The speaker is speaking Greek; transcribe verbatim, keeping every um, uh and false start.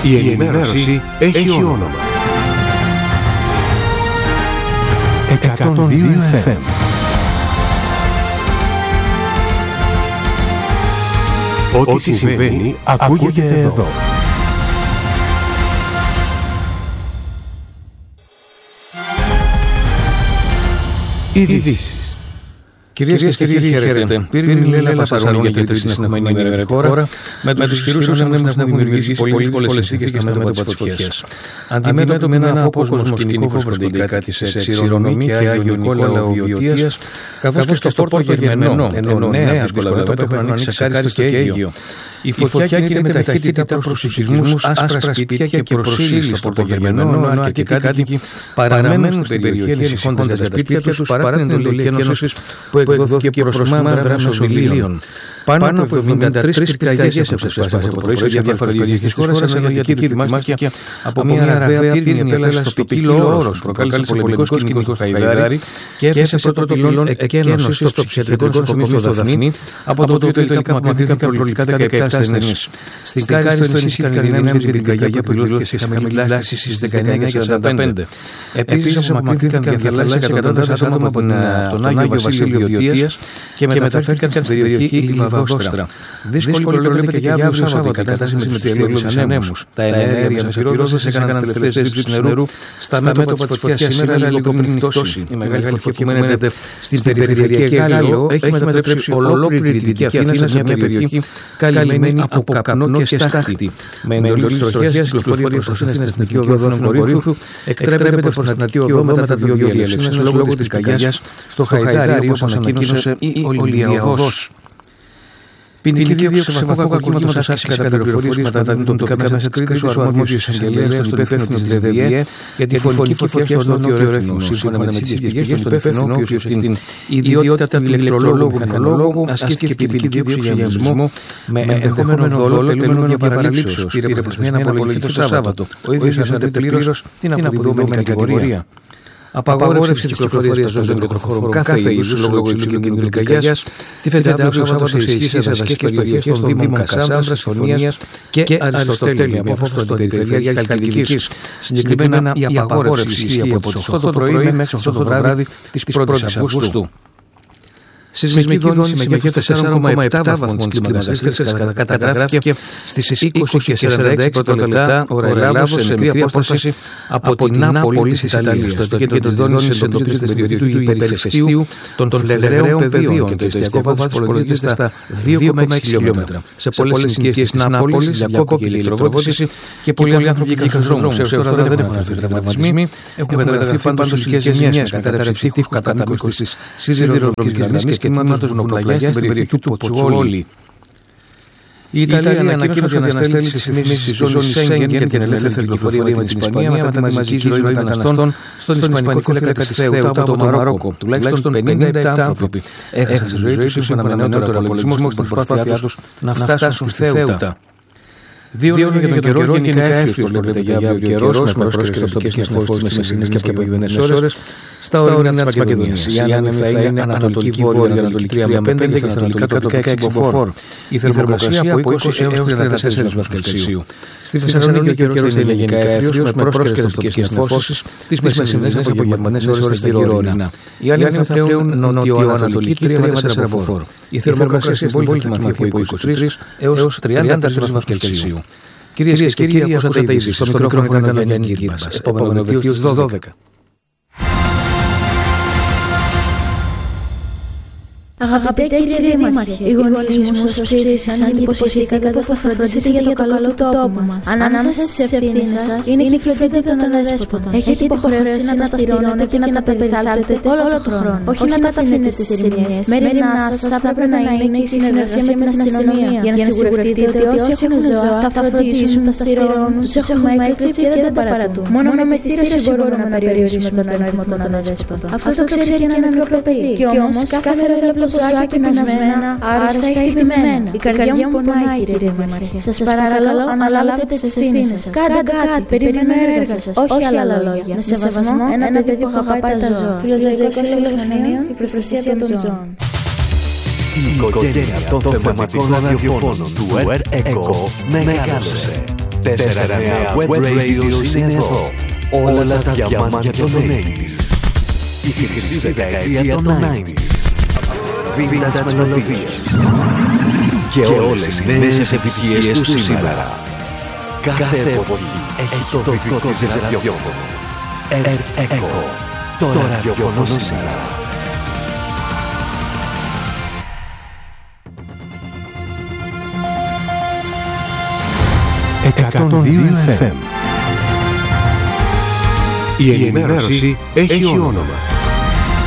Η ενημέρωση έχει όνομα. εκατόν δύο εφ εμ. Ό,τι συμβαίνει ακούγεται εδώ. Ειδήσεις. Κυρίες και κύριοι, χαίρετε. Πύρινη Λέλα Πασαρώνη για τρίτη συνεχόμενη ημέρα χώρα, με τους ισχυρούς ανέμους να έχουν δημιουργήσει πολύ δύσκολες συνθήκες στα μέτωπα της φωτιάς. Αντιμέτωποι με ένα απόκοσμο σκηνικό βρίσκονται οι κάτοικοι σε Ξηρονομí και Άγιο Νικόλαο Βιωτίας, καθώς και στο Πόρτο Γερμενό, ενώ νέα δύσκολα μέτωπα έχουν ανοίξει Σακάριστο και Αίγιο. Η φωτιά κινείται με ταχύτητα προς τους σεισμούς, άσπρα σπίτια και προσήλει στο Πορτογερμενό, ενώ αρκετοί κάτοικοι παραμένουν στην περιοχή ανησυχώντας για τα σπίτια τους παρά την εντολή εκένωσης που εκδόθηκε προς μαύρα μέσω βιλίων. Πάνω από εβδομήντα τρεις πυρκαγιές έχουν σπάσει από το πρωί σε διάφορες περιοχές της χώρας, ενώ η Αττική δοκιμάστηκε από μια ραβαία πύρινη επέλαση στο ποικίλο όρος που προκάλεσε πολεμικό σκηνικό στο Χαϊδάρι και έφτασε πρώτο πυλόν εκένωσης στο ψυχιατρικό νοσοκομείο στο Δαφνί, από το οποίο τελικά απομακρύνθηκαν προληπτικά δεκαεπτά ασθενείς. Στην Κάριστο ενισχύθηκαν οι δυνάμεις για την πυρκαγιά που δηλώθηκε σε χαμηλή λάστηση στις δεκαεννιά και σαράντα πέντε. Επίσης απομακρύνθηκαν διαθαλάσσια εκατοντάδες άτομα από τον Άγιο Βασίλειο Βιωτίας και μεταφέρθηκαν στην περιοχή Λιβαδόστρα. Δύσκολη προβλέπεται και για αύριο Σάββατο η κατάσταση με τους θελώδεις ανέμους. Τα εναέρια μεσοπυρόσβεσης έκαναν τις τελευταίες ρήψεις νερού στα μέτωπα της φωτιάς σήμερα λίγο πριν νυχτώσει. Η μεγάλη φωτιά που μένεται στην περιφερειακή Γάλλο έχει μετατρέψει ολόκληρη τη Δυτική Αθήνα σε μια περιοχή καλυμμένη από καπνό και στάχτη. Με εντολή της τροχιάς κυκλοφορεί προς Αθήνα στην Εθνική Οδό Αθηνών Κορίνθου, εκτρέπεται προς την Εθνική Οδό μετά τα δύο διαλύσεις λόγω της πυρκαγιάς στο Χαϊδάρι, όπως ανακοίνωσε η Ολυμπιαδός. Ποινική δίωξη σε βαθμό κακουργήματος άσκηση κατά πληροφορίες μεταδίδουν τον τοπικά μέσα Κρήτης ο αρμόδιος εισαγγελέας στον υπεύθυνο της ΔΔΕ για τη φωνική φωτιά στο νότιο Ρέθινο. Σύμφωνα με τις ίδιες πηγές, τον υπεύθυνο, ο οποίος έχει την ιδιότητα του ηλεκτρολόγου μηχανολόγου, ασκήθηκε ποινική δίωξη για εμβρισμό με ενδεχόμενο δόλο τελούμενο για παραλήψεως. Πήρε προθεσμία να απολογηθεί το Σάββατο. Ο ίδιος αναδείται πλήρως την αποδεδομένη κατηγορία. Απαγόρευση της κυκλοφορίας πεζόντων και τροχοφόρων κάθε είδους λόγω υψηλού κινδύνου πυρκαγιάς. Τη φετινή αύριο Σάββατο σε ισχύ σε βασικές περιοχές των Δήμων Κασάνδρας, Συμφωνίας και Αριστοτέλη, με απόφαση του Αντιπεριφέρεια Χαλκιδικής. Συγκεκριμένα, η απαγόρευση ισχύει από τις οκτώ το πρωί μέχρι τις οκτώ το βράδυ της πρώτης Αυγούστου. Σεισμική δόνηση με μέγεθος τέσσερα κόμμα επτά βαθμούς κλίμακας καταγράφηκε στις είκοσι και σαράντα έξι πρώτα λεπτά ώρα Ελλάδος σε μικρή απόσταση από την Νάπολη της Ιταλίας. Το επίκεντρο της δόνησης εντοπίζεται στην περιοχή του υπερηφαιστείου των Φλεγραίων Πεδίων και το εστιακό βάθος υπολογίζεται στα δύο κόμμα έξι χιλιόμετρα. Σε πολλές συνοικίες της Νάπολης διακόπηκε η ηλεκτροδότηση και πολλοί άνθρωποι βγήκαν στους δρόμους. Έως τώρα δεν έχουν αναφερθεί τραυματισμοί. Έχουν καταγραφεί πάντως ηλικές ζημιές με κατάρρευση τείχους κατά μήκος της σιδηροδρομικής γραμμής και τμήματος βουνοπλαγιάς στην περιοχή του Ποτσουόλι. Η Ιταλία ανακοίνωσε ότι αναστέλει τις ρυθμίσεις της ζώνης Σέγγεν για την ελεύθερη κυκλοφορία με την Ισπανία μετά τη μαζική ζωή μεταναστών στον Ισπανικό φύλακα της Θέουτα από το Μαρόκο. Τουλάχιστον πενήντα επτά άνθρωποι έχασαν τη ζωή τους σύμφωνα με νεότερο απολογισμό στην προσπάθειά τους να φτάσουν στη Θέουτα. Δύο λόγια για τον καιρό, γενικά εύφυος λέγεται για αύριο καιρός, με πρόσκληση τοπικές νεφώσεις στις μεσημερινές και απογευμένες ώρες στα ορεινά της Μακεδονίας. Η άνεμη θα είναι ανατολική βόρεια, ανατολική τρία με πέντε και στα ανατολικά τοπικά έξι μποφόρ. Η θερμοκρασία από είκοσι έως τριάντα τέσσερις βαθμούς Κελσίου. Στη Θεσσαλονίκη ο καιρός θα είναι γενικά εύφυος, με πρόσκληση τοπικές νεφώσεις στις μεσημερινές και απογευμένες ώρες στα γύρω ορεινά. Οι άνεμοι θα πλέουν νοτιοανατολική τρία με τέσσερα μποφόρ. Η θερμοκρασία στην πόλη θα κοιμαθεί από είκοσι τρία έως τριάντα τέσσερα βαθμούς Κελσίου. Κυρίες και κύριοι, ακούσατε τα ειδήσεις. Στο μικρόφωνο ήταν ο Γιάννης Κύρπας. Επόμενο δελτίο στις δώδεκα. Αγαπητέ κύριε Δήμαρχε, οι γονείς μου σας ψήφισαν και υποσχεθήκατε πως θα φροντίσετε για το καλό του τόπου μας. Ανάμεσα στις ευθύνες σας είναι η φροντίδα των αδέσποτων. Έχετε υποχρέωση να τα στηρώνετε και να τα περιθάλπετε όλο τον χρόνο. Όχι να τα αφήνετε στις ζημιές. Μέρημνά σας θα έπρεπε να είναι η συνεργασία με την αστυνομία για να σιγουρευτείτε ότι όσοι έχουν ζώα τα φροντίσουν, τα στηρώνουν, τους έχουμε έκρηξη και δεν τα παρατούν. Μόνο με μυστήρωση μπορούμε να περιορίσουμε τον αριθμό των αδέσποτων. Αυτό το ξέρει και ένα μικρό παιδί. Κι όμως κάθε ρεύλο ζωάκια πεινασμένα, άρρωστα ή χτυπημένα. Η καρδιά μου πονάει, κύριε Δήμαρχε. Σας παρακαλώ, αναλάβετε τις ευθύνες σας. Κάντε κάτι, περιμένω έργα σας. Όχι άλλα λόγια. Με σεβασμό, ένα παιδί που αγαπάει τα ζώα. Φιλοζωικό Σύλλογος Νέων, η προστασία των ζώων. Η οικογένεια των θεματικών ραδιοφώνων του ΕΡ ΕΚΟ μεγάλωσε. τέσσερα εννέα Web Radio είναι εδώ. Όλα τα διαμάντια των ογδόντα. Η χρυσή δεκαετία των ενενήντα. Vintage μελωδίες. Και όλες οι νέες επιτυχίες του σήμερα. Κάθε εποχή έχει το δικό της ραδιόφωνο. Earth Echo. Το ραδιόφωνο σήμερα. εκατόν δύο εφ εμ. Η ενημέρωση έχει όνομα.